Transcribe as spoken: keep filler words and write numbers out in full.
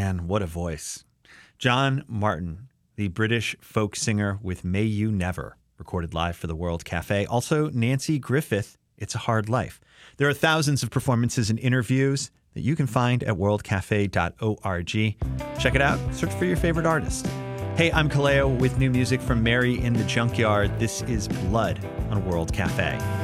Man, what a voice. John Martin, the British folk singer with May You Never, recorded live for the World Cafe. Also, Nanci Griffith, It's a Hard Life. There are thousands of performances and interviews that you can find at world cafe dot org. Check it out. Search for your favorite artist. Hey, I'm Kaleo with new music from Mary in the Junkyard. This is Blood on World Cafe.